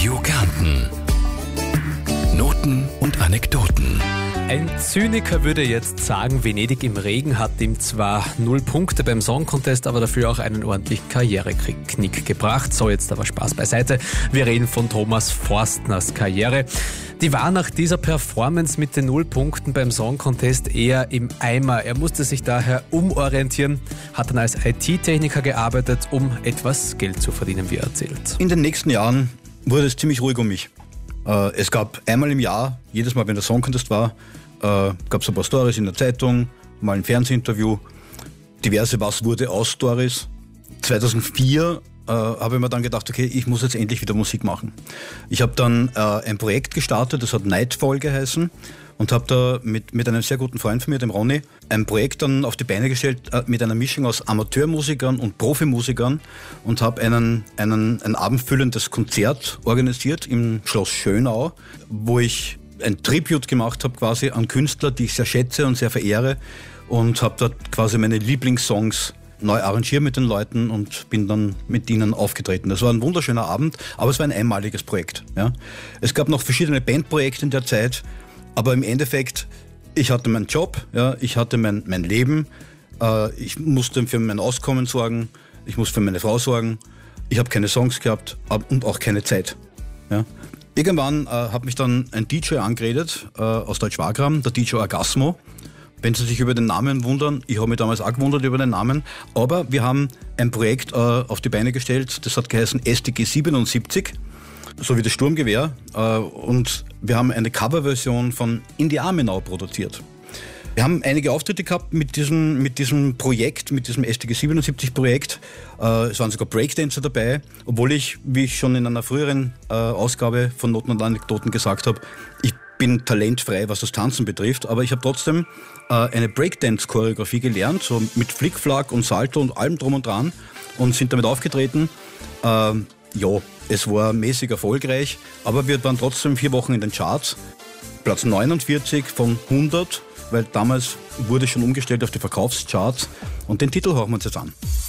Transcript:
Radio Kärnten. Noten und Anekdoten. Ein Zyniker würde jetzt sagen, Venedig im Regen hat ihm zwar 0 Punkte beim Song Contest, aber dafür auch einen ordentlichen Karriereknick gebracht. So, jetzt aber Spaß beiseite. Wir reden von Thomas Forstners Karriere. Die war nach dieser Performance mit den 0 Punkten beim Song Contest eher im Eimer. Er musste sich daher umorientieren, hat dann als IT-Techniker gearbeitet, um etwas Geld zu verdienen, wie er erzählt. In den nächsten Jahren wurde es ziemlich ruhig um mich. Es gab einmal im Jahr, jedes Mal, wenn der Song Contest war, gab es ein paar Stories in der Zeitung, mal ein Fernsehinterview, diverse Was wurde aus Stories. 2004 habe ich mir dann gedacht, okay, ich muss jetzt endlich wieder Musik machen. Ich habe dann ein Projekt gestartet, das hat Nightfall geheißen, und habe da mit einem sehr guten Freund von mir, dem Ronny, ein Projekt dann auf die Beine gestellt mit einer Mischung aus Amateurmusikern und Profimusikern und habe ein abendfüllendes Konzert organisiert im Schloss Schönau, wo ich ein Tribute gemacht habe quasi an Künstler, die ich sehr schätze und sehr verehre, und habe dort quasi meine Lieblingssongs neu arrangiert mit den Leuten und bin dann mit ihnen aufgetreten. Das war ein wunderschöner Abend, aber es war ein einmaliges Projekt. Ja. Es gab noch verschiedene Bandprojekte in der Zeit, aber im Endeffekt, ich hatte meinen Job, ja, ich hatte mein Leben, ich musste für mein Auskommen sorgen, ich musste für meine Frau sorgen, ich habe keine Songs gehabt und auch keine Zeit. Ja. Irgendwann hat mich dann ein DJ angeredet aus Deutsch-Wagram, der DJ Orgasmo. Wenn Sie sich über den Namen wundern, ich habe mich damals auch gewundert über den Namen, aber wir haben ein Projekt auf die Beine gestellt, das hat geheißen SDG 77, so wie das Sturmgewehr, und wir haben eine Coverversion von In die Arme Now produziert. Wir haben einige Auftritte gehabt mit diesem Projekt, mit diesem SDG 77 Projekt. Es waren sogar Breakdancer dabei, obwohl ich, wie ich schon in einer früheren Ausgabe von Noten und Anekdoten gesagt habe, ich bin talentfrei, was das Tanzen betrifft, aber ich habe trotzdem eine Breakdance-Choreografie gelernt, so mit Flickflack und Salto und allem drum und dran, und sind damit aufgetreten. Ja, es war mäßig erfolgreich, aber wir waren trotzdem 4 Wochen in den Charts. Platz 49 von 100, weil damals wurde schon umgestellt auf die Verkaufscharts, und den Titel hören wir uns jetzt an.